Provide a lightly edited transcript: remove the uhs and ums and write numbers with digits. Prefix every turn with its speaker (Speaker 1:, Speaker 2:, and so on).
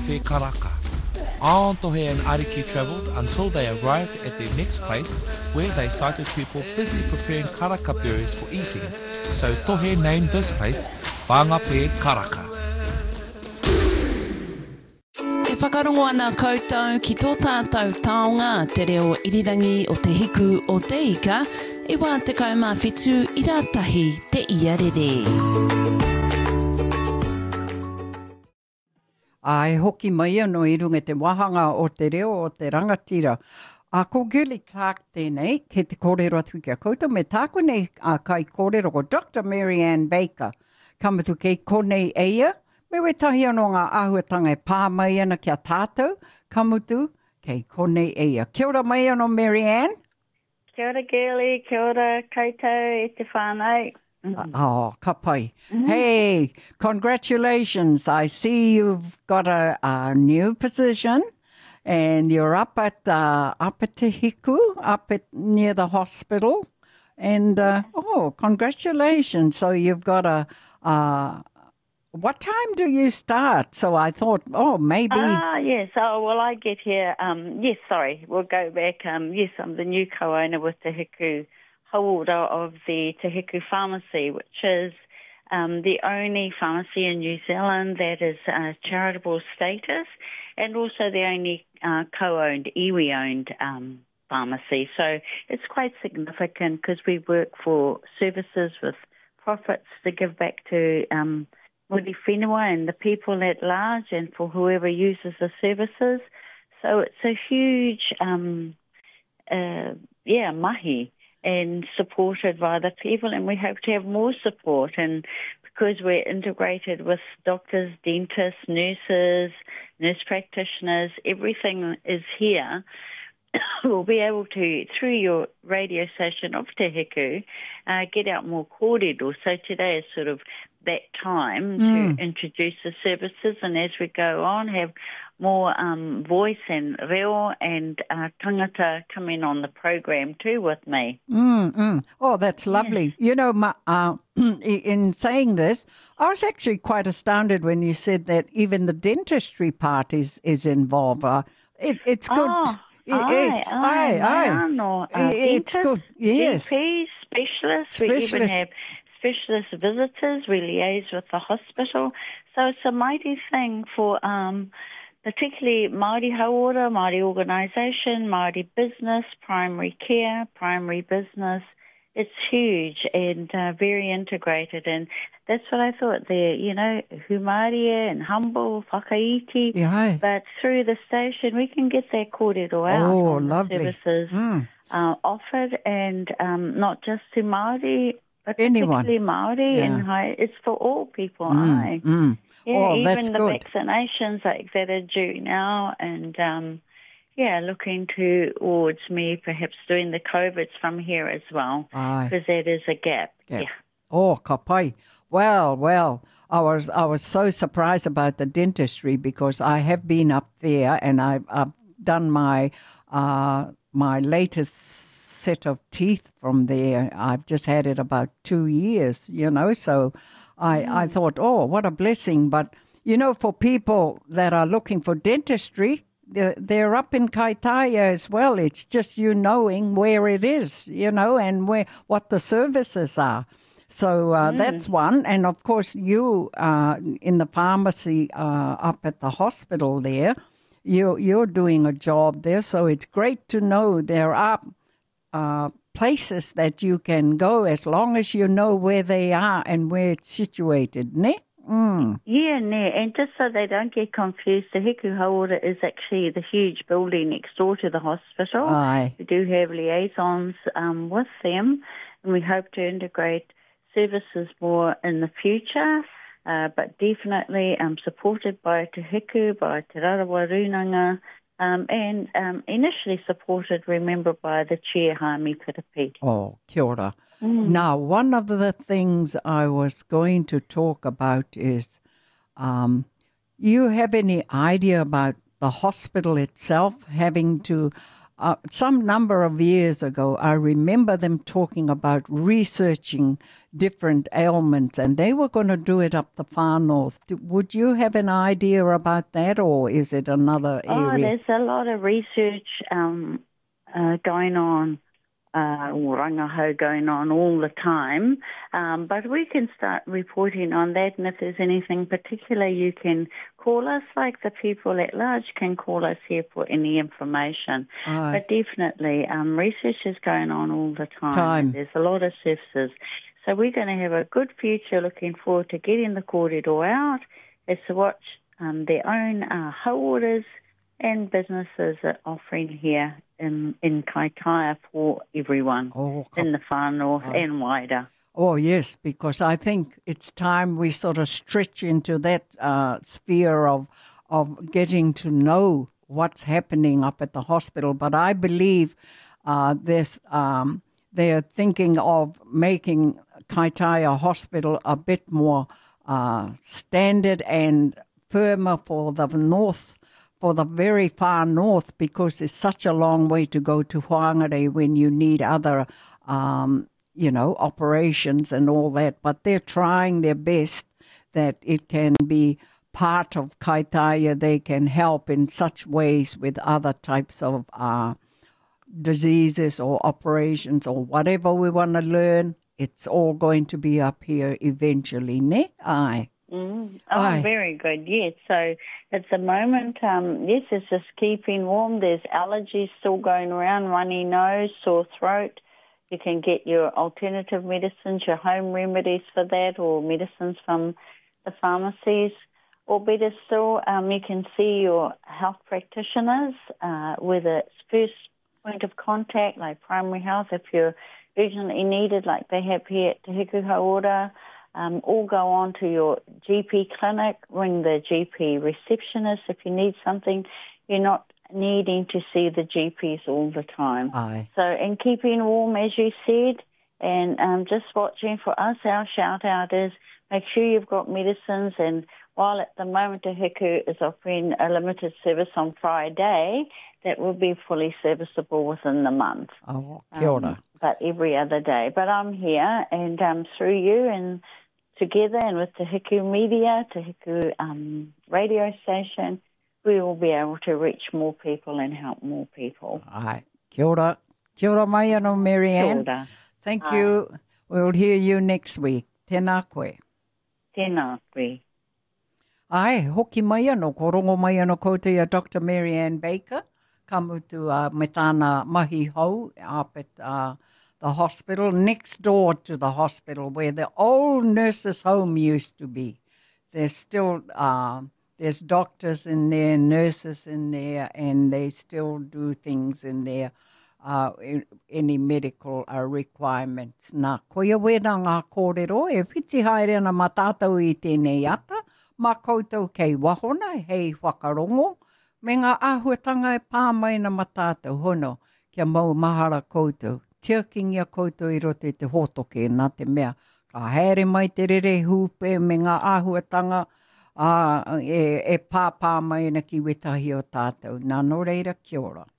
Speaker 1: prepare karaka. Aontohe and Ariki travelled until they arrived at their next place where they sighted people busy preparing karaka berries for eating. So Tohe named this place Whangape Karaka.
Speaker 2: E whakarongo ana koutou ki tō tātou taonga te reo irirangi o te hiku o te ika I wā te kaumawhitu I rātahi te iarere.
Speaker 3: Ai hoki mai anō I runga te wahanga o te reo o te rangatira. Ko Gilly Clark tēnei, ke te kōrero atu kia koutou, me tāko nei kai kōrero ko Dr. Mary Ann Baker. Kamatu kei konei eia, me we tahi anō ngā āhuatanga e pā mai ana kia tātou, kamutu kei konei eia. Kia ora mai anō Mary Ann.
Speaker 4: Kia ora Gilly, kia ora koutou e te whānau.
Speaker 3: Ka pai. Hey, congratulations. I see you've got a new position and you're up at Te Hiku, near the hospital. And, congratulations. So you've got what time do you start? So I thought, maybe.
Speaker 4: Yes. I get here. We'll go back. Yes, I'm the new co-owner with Te Hiku Hauora of the Te Hiku Pharmacy, which is the only pharmacy in New Zealand that is charitable status and also the only co-owned, iwi-owned pharmacy. So it's quite significant because we work for services with profits to give back to Muri Whenua and the people at large and for whoever uses the services. So it's a huge, mahi. And supported by the people, and we hope to have more support. And because we're integrated with doctors, dentists, nurses, nurse practitioners, everything is here, we'll be able to, through your radio station of Te Hiku, get out more kōrero. So today is sort of that time to introduce the services, and as we go on, have more voice and reo and tangata come in on the program too with me.
Speaker 3: Oh, that's lovely. Yes. You know, in saying this, I was actually quite astounded when you said that even the dentistry part is involved. It's good. It's good. Yes.
Speaker 4: GPs, specialists. We even have specialist visitors. We liaise with the hospital. So it's a mighty thing for particularly Māori hauora, Māori organisation, Māori business, primary care, primary business. It's huge and very integrated, and that's what I thought there, you know, humaria and humble, whakaiti.
Speaker 3: Yeah.
Speaker 4: But through the station, we can get that kōrero out on lovely. The services offered, and not just to Māori, but
Speaker 3: anyone.
Speaker 4: Particularly Māori, and it's for all people. Yeah, even
Speaker 3: that's
Speaker 4: the
Speaker 3: good.
Speaker 4: vaccinations that are due now, and looking towards me perhaps doing the COVIDs from here as well, because that is a gap. Yeah.
Speaker 3: Oh, ka pai. Well, I was so surprised about the dentistry because I have been up there and I've done my latest set of teeth from there. I've just had it about 2 years, you know, so I thought, what a blessing. But, you know, for people that are looking for dentistry, they're up in Kaitaia as well. It's just you knowing where it is, you know, and what the services are. So that's one. And, of course, you in the pharmacy up at the hospital there, you're doing a job there. So it's great to know there are places that you can go as long as you know where they are and where it's situated, ne?
Speaker 4: Yeah, and just so they don't get confused, the Hiku Hauora is actually the huge building next door to the hospital.
Speaker 3: Aye.
Speaker 4: We do have liaisons with them, and we hope to integrate services more in the future, but definitely supported by Te Hiku, by Te Rarawa Runanga, and initially supported, remember, by the chair, Hami Pirapi.
Speaker 3: Oh, kia ora. Now, one of the things I was going to talk about is, you have any idea about the hospital itself having to some number of years ago, I remember them talking about researching different ailments, and they were going to do it up the far north. Would you have an idea about that, or is it another area?
Speaker 4: Oh, there's a lot of research going on, rangaho going on all the time, but we can start reporting on that, and if there's anything particular, you can call us, like the people at large can call us here for any information. But definitely, research is going on all the time. There's a lot of services. So we're going to have a good future, looking forward to getting the kōrero out as to what their own hauoras and businesses are offering here in Kaitaia for everyone in the far north and wider.
Speaker 3: Oh, yes, because I think it's time we sort of stretch into that sphere of getting to know what's happening up at the hospital. But I believe they're thinking of making Kaitaia Hospital a bit more standard and firmer for the north, for the very far north, because it's such a long way to go to Whangarei when you need other, operations and all that. But they're trying their best that it can be part of Kaitaia. They can help in such ways with other types of diseases or operations or whatever we want to learn. It's all going to be up here eventually, ne? Aye.
Speaker 4: Aye. Very good, yes. So at the moment, yes, it's just keeping warm. There's allergies still going around, runny nose, sore throat. You can get your alternative medicines, your home remedies for that, or medicines from the pharmacies. Or better still, you can see your health practitioners, whether it's first point of contact, like primary health, if you're urgently needed, like they have here at Te Hiku Hauora, or go on to your GP clinic, ring the GP receptionist if you need something. You're not needing to see the GPs all the time.
Speaker 3: Aye. So,
Speaker 4: and keeping warm, as you said, and just watching for us, our shout-out is make sure you've got medicines, and while at the moment Te Hiku is offering a limited service on Friday, that will be fully serviceable within the month.
Speaker 3: Oh, kia ora.
Speaker 4: But every other day. But I'm here, and through you and together and with Te Hiku Media, Te Hiku radio station, we will be able to reach more people and help more people.
Speaker 3: Aye. Kia ora. Kia ora mai anō, Marianne.
Speaker 4: Kia ora.
Speaker 3: Thank you. We'll hear you next week. Tēnā koe.
Speaker 4: Tēnā koe.
Speaker 3: Ai, hoki mai anō, ko rongo mai anō koutou Dr. Marianne Baker, kamutu me tāna mahi hou up at the hospital, next door to the hospital where the old nurses' home used to be. There's still, there's doctors in there, nurses in there, and they still do things in there, any medical requirements. Nā koia wera ngā kōrero, e whiti haere ana mā tātou I tēnei ata, mā koutou kei wahona, hei whakarongo, me ngā āhuatanga e pāmaina mā tātou hono, kia mau mahara koutou. Tia kingia koutou I roto I te hotoke, nā te mea. Ka haere mai te rere hupe me ngā āhuatanga e pāpāmaina ki wetahi o tātou. Nā no reira, kia ora.